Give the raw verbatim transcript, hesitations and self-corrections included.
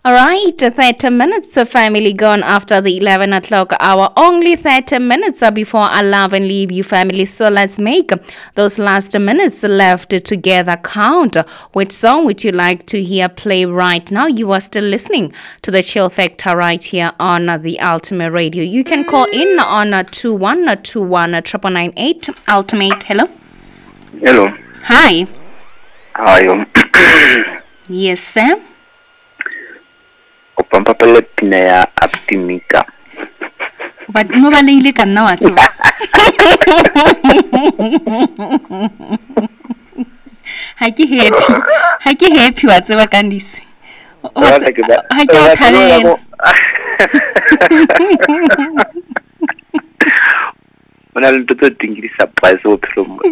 All right, thirty minutes of family gone after the eleven o'clock hour. Only thirty minutes before I love and leave you, family. So let's make those last minutes left together count. Which song would you like to hear play right now? You are still listening to the Chill Factor right here on the Ultimate Radio. You can call in on two one two one nine nine eight. Ultimate, hello? Hello. Hi. How are you? Yes, sir. Opampa pele pina ya Aptimika. But no balile ka nna wa tseba. Ha ke happy. Ha ke happy wa tseba Kandisi. Ha ke thalela. Mona le ntotso tingiri surprise o phelo.